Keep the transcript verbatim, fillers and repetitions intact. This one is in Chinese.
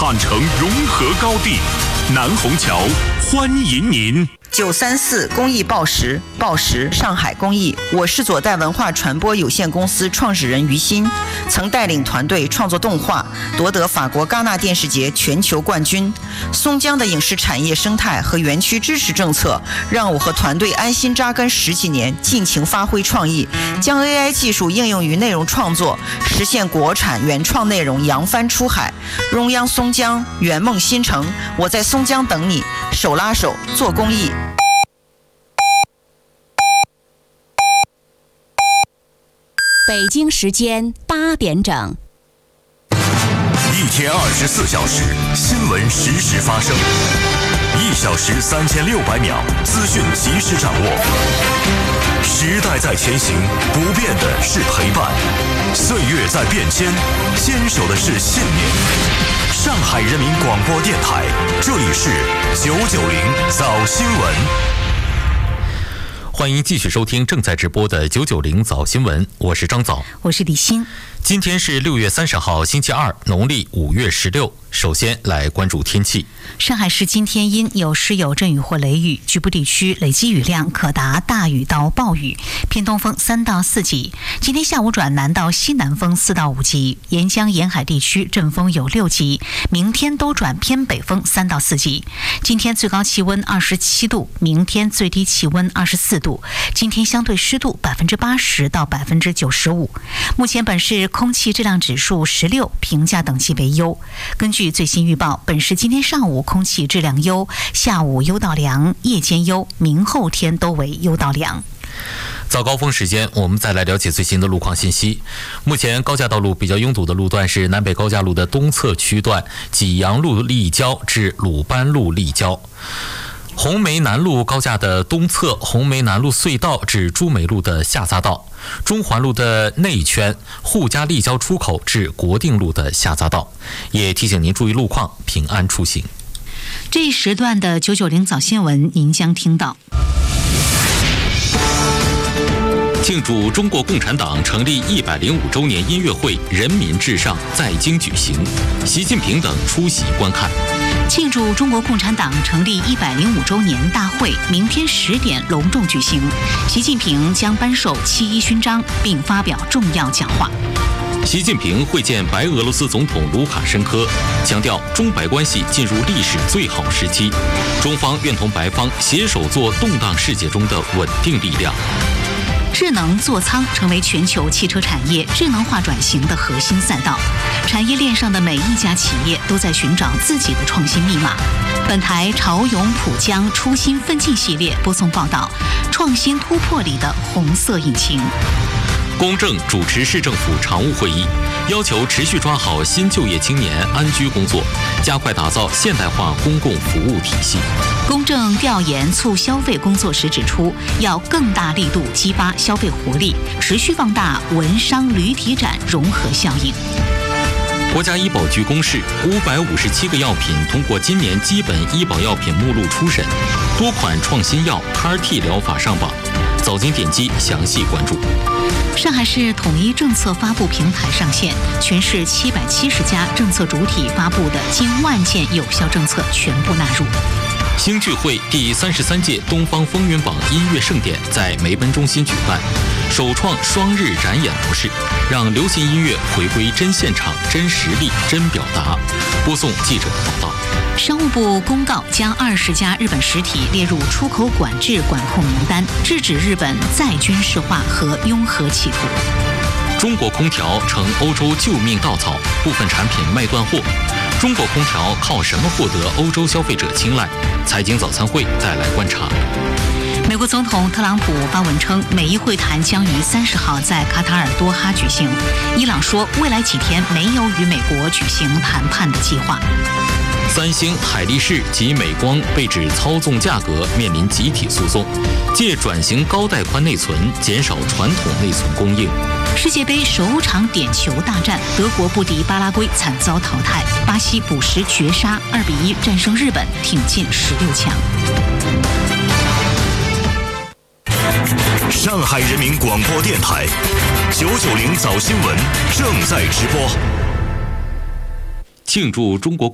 汉城融合高地，南虹桥欢迎您。 九三四公益报时，报时上海公益。我是左代文化传播有限公司创始人于欣，曾带领团队创作动画，夺得法国戛纳电视节全球冠军。松江的影视产业生态和园区支持政策，让我和团队安心扎根十几年，尽情发挥创意，将 A I 技术应用于内容创作，实现国产原创内容扬帆出海。荣央松江，圆梦新城，我在松江等你，手拉手做公益。 北京时间八点整。 一天二十四小时，新闻实时发生，一小时三千六百秒，资讯及时掌握。时代在前行，不变的是陪伴；岁月在变迁，坚守的是信念。上海人民广播电台，这里是九九零早新闻。 欢迎继续收听正在直播的九九零早新闻，我是张早， 我是李欣。 今天是六月三十号，星期二，农历五月十六。首先来关注天气。 上海市今天阴有时有阵雨或雷雨，局部地区累积雨量可达大雨到暴雨，偏东风三到四级。今天下午转南到西南风四到五级，沿江沿海地区阵风有六级。明天都转偏北风三到四级。今天最高气温二十七度，明天最低气温二十四度。今天相对湿度百分之八十到百分之九十五。目前本市空气质量指数十六，评价等级为优。根据最新预报，本市今天上午空气质量优，下午优到良，夜间优，明后天都为优到良。 早高峰时间，我们再来了解最新的路况信息。目前高架道路比较拥堵的路段是南北高架路的东侧区段，济阳路立交至鲁班路立交。红梅南路高架的东侧，红梅南路隧道至朱梅路的下匝道，中环路的内圈，沪嘉立交出口至国定路的下匝道。也提醒您注意路况，平安出行。 这一时段的九九零早新闻，您将听到。 庆祝中国共产党成立一百零五周年音乐会人民至上在京举行，习近平等出席观看。 庆祝中国共产党成立一百零五周年大会明天十点隆重举行，习近平将颁授七一勋章并发表重要讲话。 习近平会见白俄罗斯总统卢卡申科，强调中白关系进入历史最好时期，中方愿同白方携手做动荡世界中的稳定力量。 智能座舱成为全球汽车产业智能化转型的核心赛道，产业链上的每一家企业都在寻找自己的创新密码。本台潮涌浦江初心奋进系列播送报道，创新突破里的红色引擎。 公正主持市政府常务会议，要求持续抓好新就业青年安居工作，加快打造现代化公共服务体系。 公正调研促消费工作时指出，要更大力度激发消费活力，持续放大文商旅体展融合效应。 国家医保局公示，五百五十七个药品通过今年基本医保药品目录初审，多款创新药 C A R T 疗法上榜。早经点击详细关注。 上海市统一政策发布平台上线，全市七百七十家政策主体发布的近万件有效政策全部纳入。 星聚会第三十三届东方风云榜音乐盛典在梅奔中心举办，首创双日展演模式，让流行音乐回归真现场、真实力、真表达。播送记者的报道。 商务部公告将二十家日本实体列入出口管制管控名单，制止日本再军事化和拥核企图。 中国空调成欧洲救命稻草，部分产品卖断货。中国空调靠什么获得欧洲消费者青睐？财经早餐会带来观察。 美国总统特朗普发文称，美伊会谈将于三十号在卡塔尔多哈举行。伊朗说，未来几天没有与美国举行谈判的计划。 三星、海力士及美光被指操纵价格，面临集体诉讼，借转型高带宽内存，减少传统内存供应。 世界杯首场点球大战，德国不敌巴拉圭，惨遭淘汰；巴西补时绝杀，二比一战胜日本，挺进十六强。 上海人民广播电台九九零早新闻正在直播， 庆祝中国